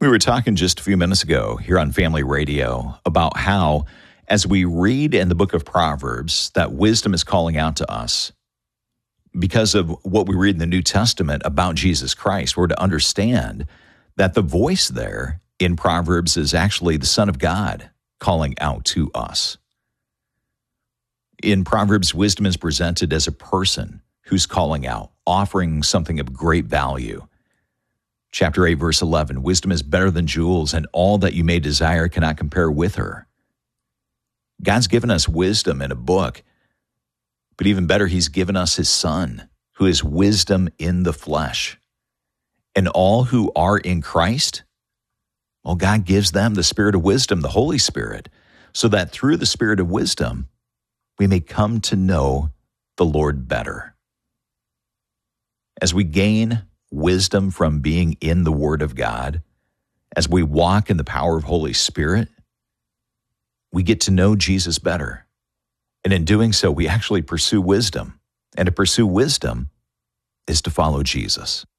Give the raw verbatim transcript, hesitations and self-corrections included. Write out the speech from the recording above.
We were talking just a few minutes ago here on Family Radio about how, as we read in the book of Proverbs, that wisdom is calling out to us because of what we read in the New Testament about Jesus Christ. We're to understand that the voice there in Proverbs is actually the Son of God calling out to us. In Proverbs, wisdom is presented as a person who's calling out, offering something of great value. Chapter eight, verse eleven, wisdom is better than jewels, and all that you may desire cannot compare with her. God's given us wisdom in a book, but even better, he's given us his Son, who is wisdom in the flesh. And all who are in Christ, well, God gives them the Spirit of wisdom, the Holy Spirit, so that through the Spirit of wisdom, we may come to know the Lord better. As we gain wisdom from being in the Word of God, as we walk in the power of Holy Spirit, we get to know Jesus better. And in doing so, we actually pursue wisdom. And to pursue wisdom is to follow Jesus.